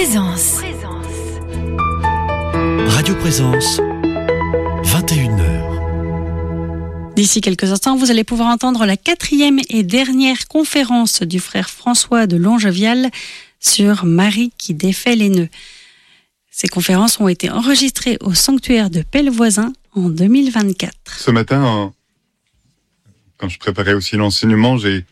Présence. Radio Présence, 21h. D'ici quelques instants, vous allez pouvoir entendre la 4e et dernière conférence du frère François de Longevial sur Marie qui défait les nœuds. Ces conférences ont été enregistrées au sanctuaire de Pellevoisin en 2024. Ce matin, quand je préparais aussi l'enseignement, j'avais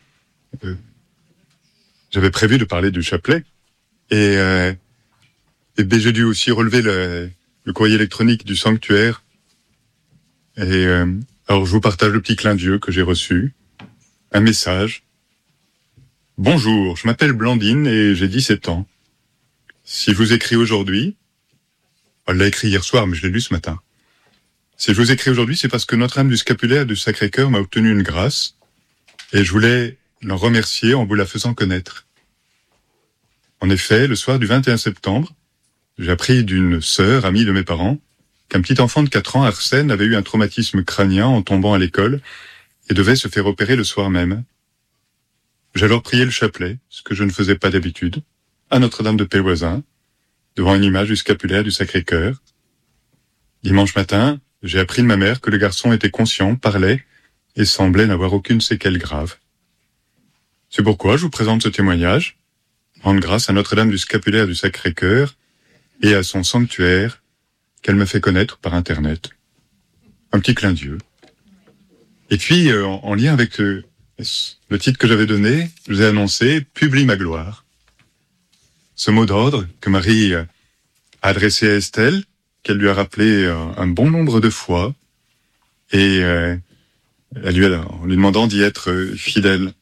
prévu de parler du chapelet. Et j'ai dû aussi relever le courrier électronique du sanctuaire. Et alors je vous partage le petit clin d'yeux que j'ai reçu. Un message. Bonjour, je m'appelle Blandine et j'ai 17 ans. Si je vous écris aujourd'hui, elle l'a écrit hier soir, mais je l'ai lu ce matin. Si je vous écris aujourd'hui, c'est parce que Notre-Dame du Scapulaire du Sacré-Cœur m'a obtenu une grâce et je voulais l'en remercier en vous la faisant connaître. En effet, le soir du 21 septembre, j'ai appris d'une sœur, amie de mes parents, qu'un petit enfant de 4 ans, Arsène, avait eu un traumatisme crânien en tombant à l'école et devait se faire opérer le soir même. J'ai alors prié le chapelet, ce que je ne faisais pas d'habitude, à Notre-Dame de Pellevoisin, devant une image du scapulaire du Sacré-Cœur. Dimanche matin, j'ai appris de ma mère que le garçon était conscient, parlait et semblait n'avoir aucune séquelle grave. C'est pourquoi je vous présente ce témoignage, rendre grâce à Notre-Dame du Scapulaire du Sacré-Cœur et à son sanctuaire qu'elle me fait connaître par Internet. Un petit clin d'yeux. Et puis, en lien avec le titre que j'avais donné, je vous ai annoncé « Publie ma gloire ». Ce mot d'ordre que Marie a adressé à Estelle, qu'elle lui a rappelé un bon nombre de fois, et en lui demandant d'y être fidèle.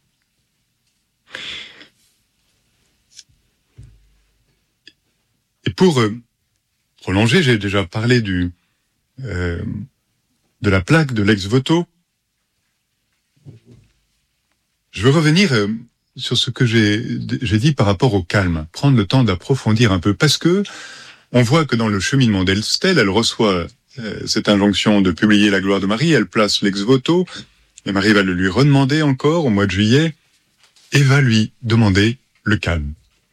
Et pour prolonger, j'ai déjà parlé de la plaque de l'ex-voto. Je veux revenir sur ce que j'ai dit par rapport au calme, prendre le temps d'approfondir un peu, parce que on voit que dans le cheminement d'Estelle, elle reçoit cette injonction de publier la gloire de Marie, elle place l'ex-voto, et Marie va le lui redemander encore au mois de juillet, et va lui demander le calme.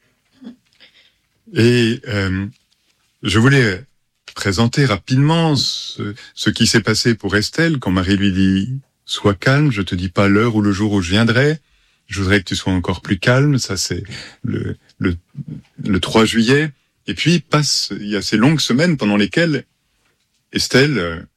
Et je voulais présenter rapidement ce qui s'est passé pour Estelle quand Marie lui dit « Sois calme, je te dis pas l'heure ou le jour où je viendrai, je voudrais que tu sois encore plus calme », ça c'est le 3 juillet. Et puis il y a ces longues semaines pendant lesquelles Estelle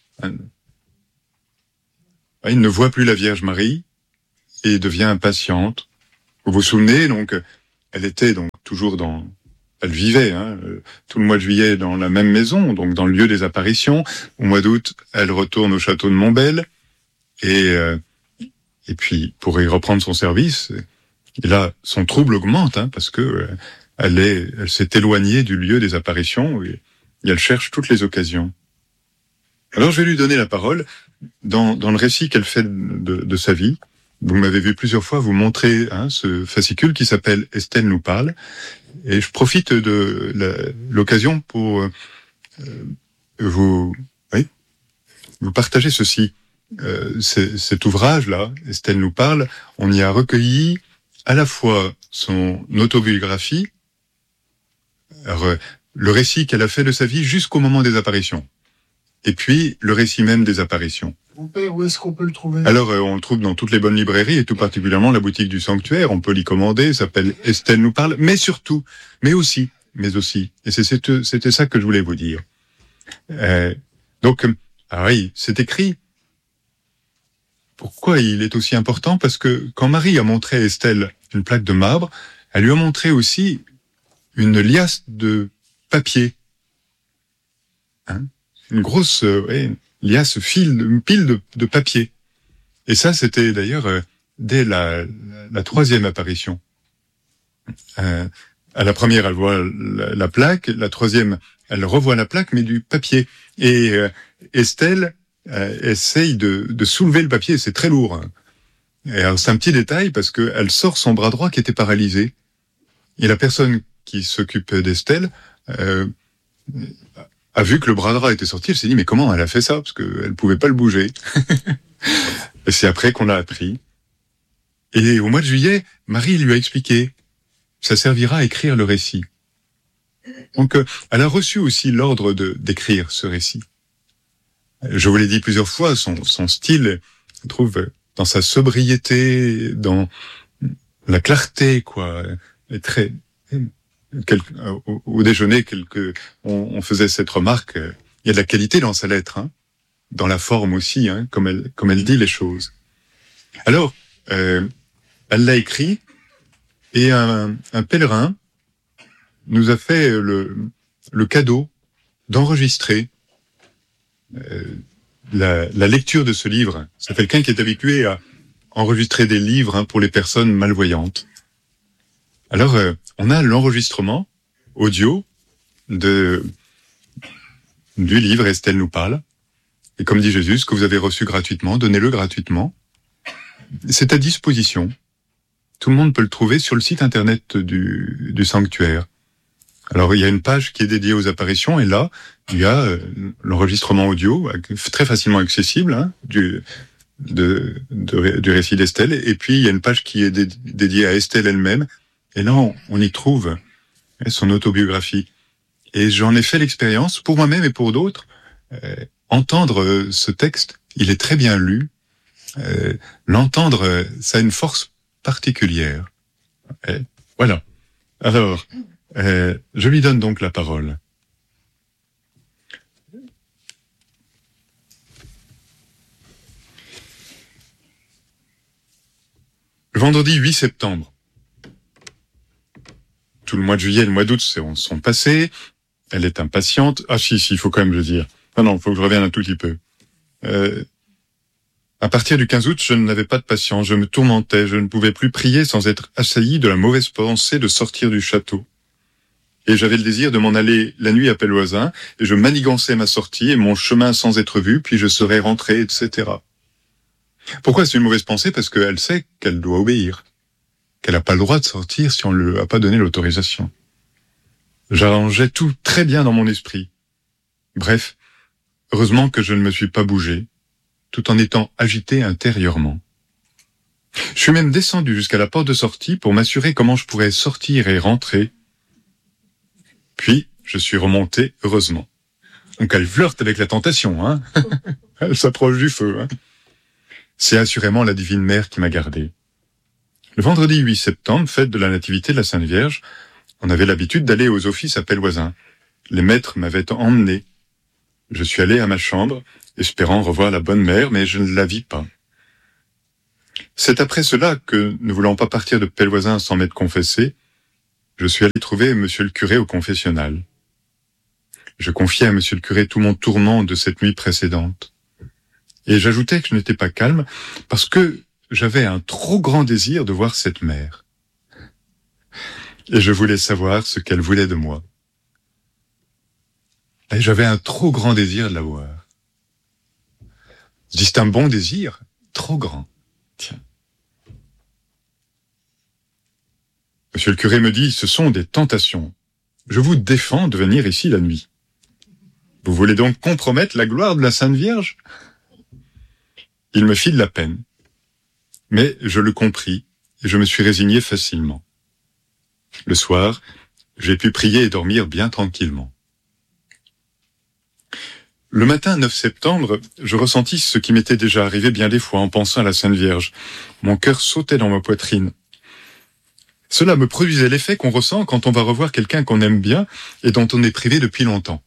il ne voit plus la Vierge Marie et devient impatiente. Vous vous souvenez, donc elle était donc toujours elle vivait tout le mois de juillet dans la même maison, donc dans le lieu des apparitions. Au mois d'août, elle retourne au château de Montbel et puis pour y reprendre son service. Et là, son trouble augmente parce que elle s'est éloignée du lieu des apparitions et elle cherche toutes les occasions. Alors je vais lui donner la parole dans le récit qu'elle fait de sa vie. Vous m'avez vu plusieurs fois vous montrer ce fascicule qui s'appelle « Estelle nous parle ». Et je profite de l'occasion pour vous partager ceci. Cet ouvrage-là, « Estelle nous parle », on y a recueilli à la fois son autobiographie, le récit qu'elle a fait de sa vie jusqu'au moment des apparitions, et puis le récit même des apparitions. Où est-ce qu'on peut le trouver ? Alors, on le trouve dans toutes les bonnes librairies, et tout particulièrement la boutique du Sanctuaire. On peut l'y commander, ça s'appelle « Estelle nous parle », mais aussi. Et c'était ça que je voulais vous dire. Donc, c'est écrit. Pourquoi il est aussi important ? Parce que quand Marie a montré à Estelle une plaque de marbre, elle lui a montré aussi une liasse de papier. Une grosse liasse, une pile de papier. Et ça, c'était d'ailleurs dès la 3e apparition. À la première, elle voit la plaque. La 3e, elle revoit la plaque, mais du papier. Et Estelle essaye de soulever le papier. C'est très lourd. Et alors, c'est un petit détail parce que elle sort son bras droit qui était paralysé. Et la personne qui s'occupe d'Estelle a vu que le bras droit était sorti, elle s'est dit, mais comment elle a fait ça? Parce qu'elle pouvait pas le bouger. Et c'est après qu'on l'a appris. Et au mois de juillet, Marie lui a expliqué, ça servira à écrire le récit. Donc, elle a reçu aussi l'ordre d'écrire ce récit. Je vous l'ai dit plusieurs fois, son style, je trouve, dans sa sobriété, dans la clarté, quoi, est très... Au déjeuner, on faisait cette remarque, il y a de la qualité dans sa lettre, hein, dans la forme aussi, hein, comme elle dit les choses. Alors, elle l'a écrit, et un pèlerin nous a fait le cadeau d'enregistrer la lecture de ce livre. C'est quelqu'un qui est habitué à enregistrer des livres, hein, pour les personnes malvoyantes. Alors, on a l'enregistrement audio du livre Estelle nous parle. Et comme dit Jésus, ce que vous avez reçu gratuitement, donnez-le gratuitement. C'est à disposition. Tout le monde peut le trouver sur le site internet du sanctuaire. Alors, il y a une page qui est dédiée aux apparitions, et là, il y a l'enregistrement audio, très facilement accessible, hein, du récit d'Estelle. Et puis, il y a une page qui est dédiée à Estelle elle-même. Et là, on y trouve son autobiographie. Et j'en ai fait l'expérience, pour moi-même et pour d'autres, entendre ce texte, il est très bien lu. L'entendre, ça a une force particulière. Voilà. Alors, je lui donne donc la parole. Le vendredi 8 septembre. Tout le mois de juillet et le mois d'août sont passés. Elle est impatiente. Ah si, il faut quand même le dire. Ah non, il faut que je revienne un tout petit peu. À partir du 15 août, je n'avais pas de patience. Je me tourmentais. Je ne pouvais plus prier sans être assailli de la mauvaise pensée de sortir du château. Et j'avais le désir de m'en aller la nuit à Pelvoisin, et je manigançais ma sortie et mon chemin sans être vu, puis je serais rentré, etc. Pourquoi c'est une mauvaise pensée? Parce qu'elle sait qu'elle doit obéir, qu'elle n'a pas le droit de sortir si on ne lui a pas donné l'autorisation. J'arrangeais tout très bien dans mon esprit. Bref, heureusement que je ne me suis pas bougé, tout en étant agité intérieurement. Je suis même descendu jusqu'à la porte de sortie pour m'assurer comment je pourrais sortir et rentrer. Puis, je suis remonté, heureusement. Donc elle flirte avec la tentation, hein. Elle s'approche du feu, hein. C'est assurément la Divine Mère qui m'a gardé. Le vendredi 8 septembre, fête de la Nativité de la Sainte Vierge, on avait l'habitude d'aller aux offices à Pelvoisin. Les maîtres m'avaient emmené. Je suis allé à ma chambre, espérant revoir la bonne mère, mais je ne la vis pas. C'est après cela que, ne voulant pas partir de Pelvoisin sans m'être confessé, je suis allé trouver monsieur le curé au confessionnal. Je confiais à monsieur le curé tout mon tourment de cette nuit précédente. Et j'ajoutais que je n'étais pas calme parce que j'avais un trop grand désir de voir cette mère. Et je voulais savoir ce qu'elle voulait de moi. Et j'avais un trop grand désir de la voir. Je dis, c'est un bon désir, trop grand. Tiens. Monsieur le curé me dit, ce sont des tentations. Je vous défends de venir ici la nuit. Vous voulez donc compromettre la gloire de la Sainte Vierge? Il me fit de la peine. Mais je le compris et je me suis résigné facilement. Le soir, j'ai pu prier et dormir bien tranquillement. Le matin 9 septembre, je ressentis ce qui m'était déjà arrivé bien des fois en pensant à la Sainte Vierge. Mon cœur sautait dans ma poitrine. Cela me produisait l'effet qu'on ressent quand on va revoir quelqu'un qu'on aime bien et dont on est privé depuis longtemps.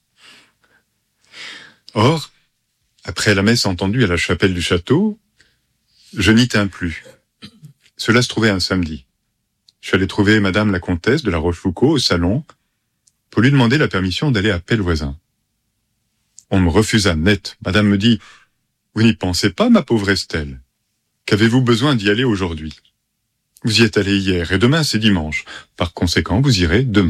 Or, après la messe entendue à la chapelle du château, je n'y tins plus. Cela se trouvait un samedi. Je suis allé trouver madame la comtesse de la Rochefoucauld au salon pour lui demander la permission d'aller à Pelvoisin. On me refusa net. Madame me dit, « Vous n'y pensez pas, ma pauvre Estelle? Qu'avez-vous besoin d'y aller aujourd'hui? Vous y êtes allé hier et demain c'est dimanche. Par conséquent, vous irez demain. »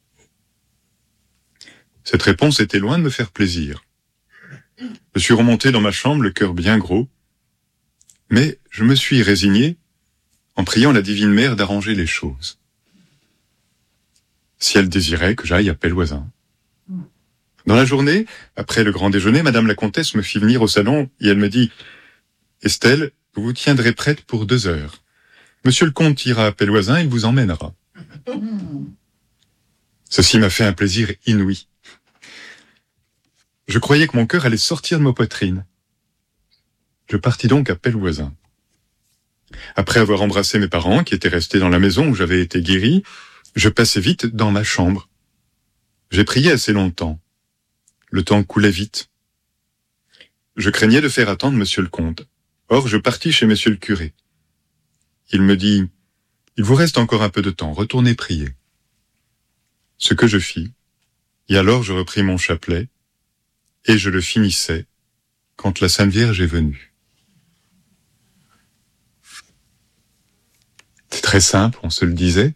Cette réponse était loin de me faire plaisir. Je suis remonté dans ma chambre, le cœur bien gros, mais je me suis résigné en priant la Divine Mère d'arranger les choses. Si elle désirait que j'aille à Pelvoisin. Dans la journée, après le grand déjeuner, madame la comtesse me fit venir au salon et elle me dit « Estelle, vous vous tiendrez prête pour 2 heures. Monsieur le comte ira à Pelvoisin, il vous emmènera. » Ceci m'a fait un plaisir inouï. Je croyais que mon cœur allait sortir de ma poitrine. Je partis donc à pelle voisin. Après avoir embrassé mes parents, qui étaient restés dans la maison où j'avais été guéri, je passai vite dans ma chambre. J'ai prié assez longtemps. Le temps coulait vite. Je craignais de faire attendre monsieur le comte. Or, je partis chez monsieur le curé. Il me dit, « Il vous reste encore un peu de temps, retournez prier. » Ce que je fis. Et alors je repris mon chapelet, et je le finissais quand la Sainte Vierge est venue. C'est très simple, on se le disait.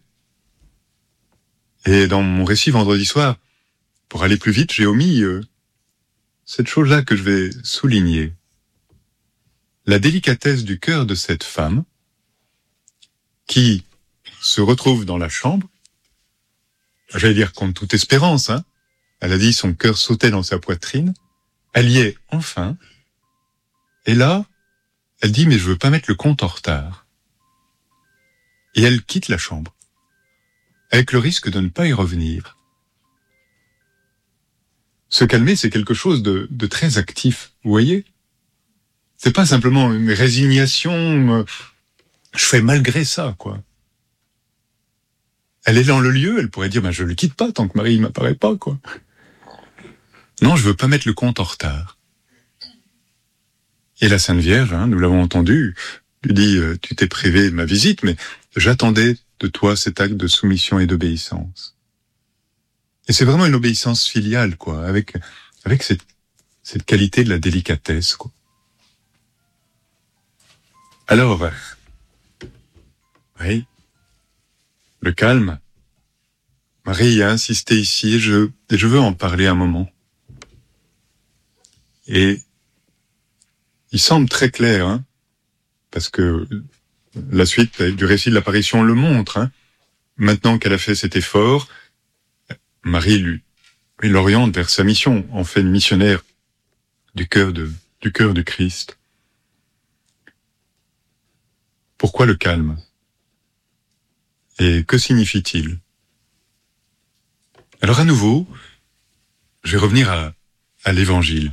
Et dans mon récit vendredi soir, pour aller plus vite, j'ai omis cette chose-là que je vais souligner. La délicatesse du cœur de cette femme qui se retrouve dans la chambre, j'allais dire contre toute espérance, hein. Elle a dit son cœur sautait dans sa poitrine, elle y est enfin, et là, elle dit mais je veux pas mettre le compte en retard. Et elle quitte la chambre, avec le risque de ne pas y revenir. Se calmer, c'est quelque chose de très actif, vous voyez? C'est pas simplement une résignation, je fais malgré ça, quoi. Elle est dans le lieu, elle pourrait dire, je le quitte pas tant que Marie m'apparaît pas, quoi. Non, je veux pas mettre le compte en retard. Et la Sainte Vierge, nous l'avons entendu, lui dit, tu t'es privé de ma visite, mais j'attendais de toi cet acte de soumission et d'obéissance. Et c'est vraiment une obéissance filiale, quoi, avec cette qualité de la délicatesse, quoi. Alors, oui, le calme. Marie a insisté ici, et je veux en parler un moment. Et il semble très clair, parce que la suite du récit de l'apparition le montre. Maintenant qu'elle a fait cet effort, Marie lui l'oriente vers sa mission, en fait une missionnaire du cœur du Christ. Pourquoi le calme? Et que signifie-t-il? Alors à nouveau, je vais revenir à l'Évangile.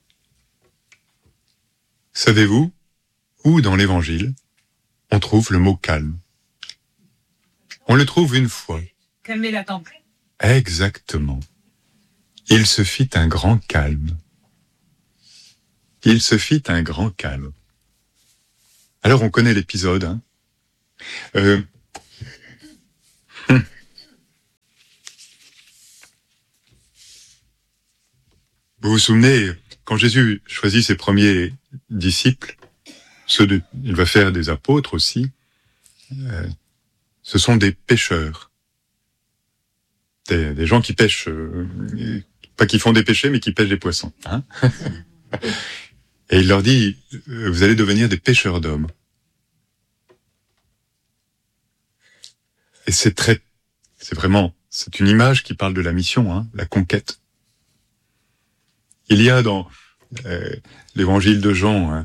Savez-vous où dans l'Évangile on trouve le mot calme? On le trouve une fois. Calmer la tempête. Exactement. Il se fit un grand calme. Il se fit un grand calme. Alors on connaît l'épisode. Vous vous souvenez, quand Jésus choisit ses premiers disciples, il va faire des apôtres aussi, ce sont des pêcheurs. Des gens qui pêchent, pas qui font des péchés, mais qui pêchent des poissons. Et il leur dit, vous allez devenir des pêcheurs d'hommes. Et c'est une image qui parle de la mission, la conquête. Il y a dans l'évangile de Jean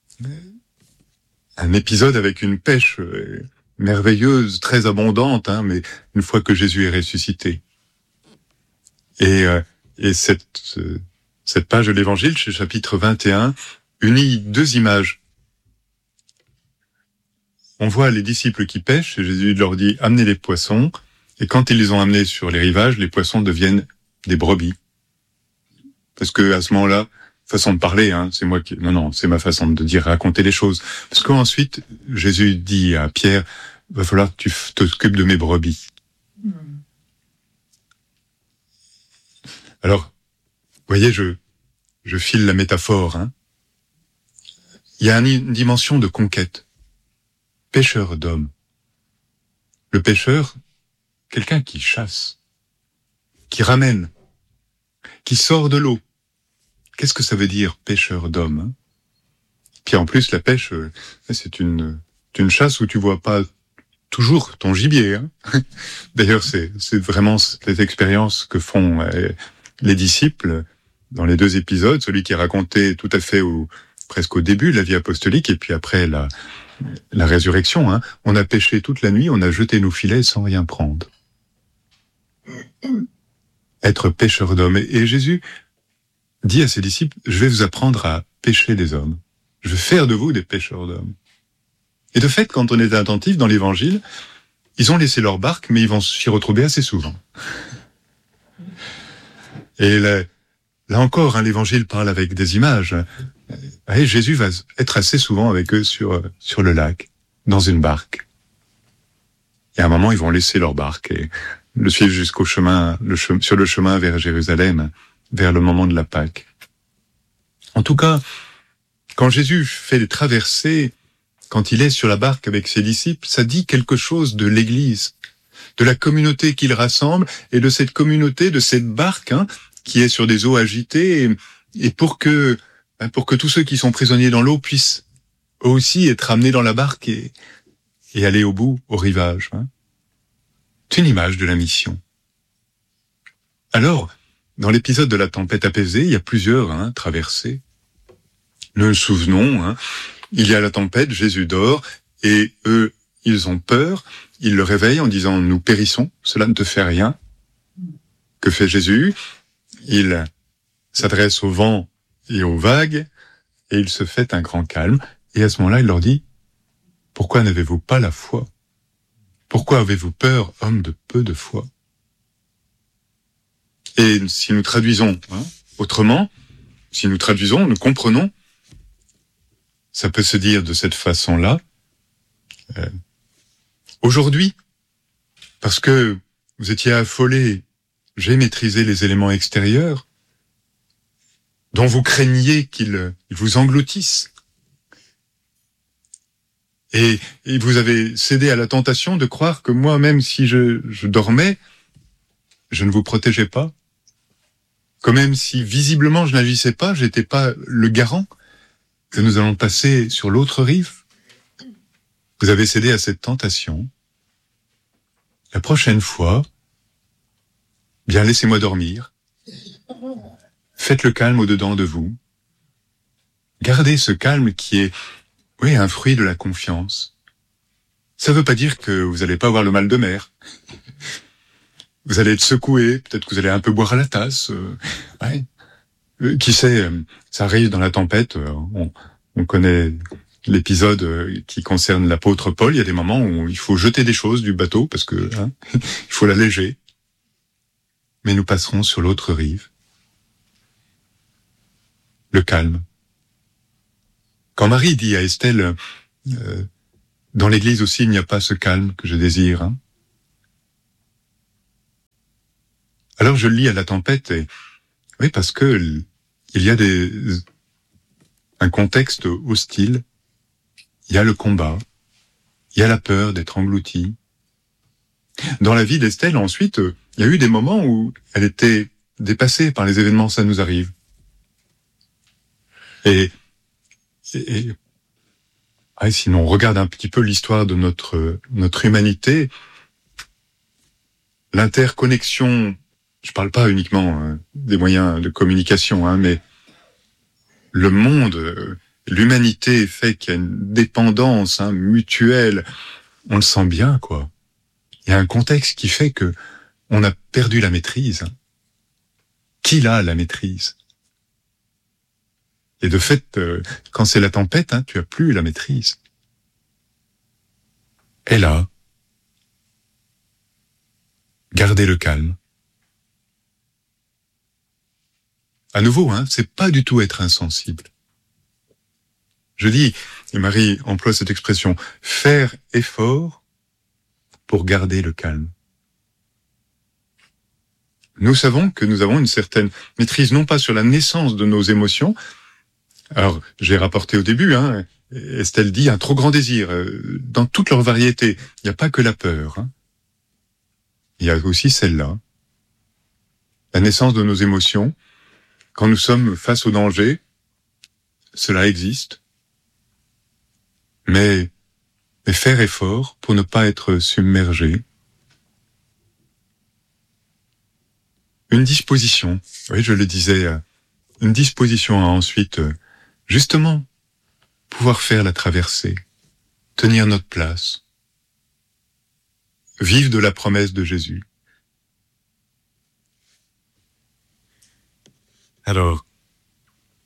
un épisode avec une pêche merveilleuse, très abondante, mais une fois que Jésus est ressuscité. Et cette page de l'évangile, chez chapitre 21, unit deux images. On voit les disciples qui pêchent, et Jésus leur dit, amenez les poissons, et quand ils les ont amenés sur les rivages, les poissons deviennent des brebis. Parce que à ce moment-là, façon de parler, c'est ma façon de dire, raconter les choses. Parce qu'ensuite, Jésus dit à Pierre, va falloir que tu t'occupes de mes brebis. Alors, vous voyez, je file la métaphore. Il y a une dimension de conquête. Pêcheur d'hommes. Le pêcheur, quelqu'un qui chasse, qui ramène, qui sort de l'eau. Qu'est-ce que ça veut dire, pêcheur d'hommes? Puis en plus, la pêche, c'est une chasse où tu vois pas toujours ton gibier. D'ailleurs, c'est vraiment cette expérience que font les disciples dans les deux épisodes, celui qui est raconté tout à fait presque au début de la vie apostolique, et puis après la résurrection. On a pêché toute la nuit, on a jeté nos filets sans rien prendre. être pêcheur d'hommes. Et Jésus dit à ses disciples, je vais vous apprendre à pêcher des hommes. Je vais faire de vous des pêcheurs d'hommes. Et de fait, quand on est attentif dans l'évangile, ils ont laissé leur barque, mais ils vont s'y retrouver assez souvent. Et là encore, l'évangile parle avec des images. Et Jésus va être assez souvent avec eux sur le lac, dans une barque. Et à un moment, ils vont laisser leur barque et le suivre jusqu'au chemin, sur le chemin vers Jérusalem, vers le moment de la Pâque. En tout cas, quand Jésus fait des traversées, quand il est sur la barque avec ses disciples, ça dit quelque chose de l'Église, de la communauté qu'il rassemble et de cette communauté, de cette barque qui est sur des eaux agitées et pour que tous ceux qui sont prisonniers dans l'eau puissent eux aussi être amenés dans la barque et aller au bout, au rivage. C'est une image de la mission. Alors, dans l'épisode de la tempête apaisée, il y a plusieurs traversées. Nous nous souvenons, il y a la tempête, Jésus dort, et eux, ils ont peur, ils le réveillent en disant « Nous périssons, cela ne te fait rien ». Que fait Jésus ? Il s'adresse au vent et aux vagues, et il se fait un grand calme, et à ce moment-là, il leur dit « Pourquoi n'avez-vous pas la foi ? Pourquoi avez-vous peur, homme de peu de foi ?» Et si nous traduisons autrement, si nous traduisons, nous comprenons, ça peut se dire de cette façon-là. Aujourd'hui, parce que vous étiez affolés, j'ai maîtrisé les éléments extérieurs dont vous craigniez qu'ils vous engloutissent. Et vous avez cédé à la tentation de croire que moi, même si je dormais, je ne vous protégeais pas. Que même si visiblement je n'agissais pas, j'étais pas le garant que nous allons passer sur l'autre rive. Vous avez cédé à cette tentation. La prochaine fois, bien laissez-moi dormir. Faites le calme au-dedans de vous. Gardez ce calme qui est, un fruit de la confiance. Ça ne veut pas dire que vous n'allez pas avoir le mal de mer. Vous allez être secoué, peut-être que vous allez un peu boire à la tasse. Qui sait, ça arrive dans la tempête. On connaît l'épisode qui concerne l'apôtre Paul. Il y a des moments où il faut jeter des choses du bateau parce que il faut l'alléger. Mais nous passerons sur l'autre rive. Le calme. Quand Marie dit à Estelle, dans l'église aussi, il n'y a pas ce calme que je désire. Alors je le lis à la tempête, oui, parce que il y a un contexte hostile, il y a le combat, il y a la peur d'être englouti. Dans la vie d'Estelle, ensuite, il y a eu des moments où elle était dépassée par les événements, ça nous arrive. Et sinon, on regarde un petit peu l'histoire de notre humanité, l'interconnexion. Je parle pas uniquement des moyens de communication, mais le monde, l'humanité fait qu'il y a une dépendance mutuelle. On le sent bien, quoi. Il y a un contexte qui fait que on a perdu la maîtrise. Qui a la maîtrise ? Et de fait, quand c'est la tempête, tu as plus la maîtrise. Et là, gardez le calme. À nouveau, c'est pas du tout être insensible. Je dis, et Marie emploie cette expression, faire effort pour garder le calme. Nous savons que nous avons une certaine maîtrise, non pas sur la naissance de nos émotions. Alors, j'ai rapporté au début, Estelle dit un trop grand désir, dans toute leur variété. Il n'y a pas que la peur. Il y a aussi celle-là. La naissance de nos émotions. Quand nous sommes face au danger, cela existe. Mais faire effort pour ne pas être submergé. Une disposition, oui, je le disais, une disposition à ensuite, justement, pouvoir faire la traversée, tenir notre place, vivre de la promesse de Jésus. Alors,